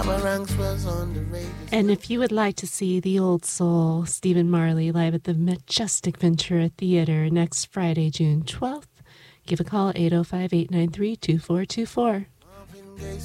And if you would like to see the old soul, Stephen Marley, live at the Majestic Ventura Theater next Friday, June 12th, give a call at 805-893-2424.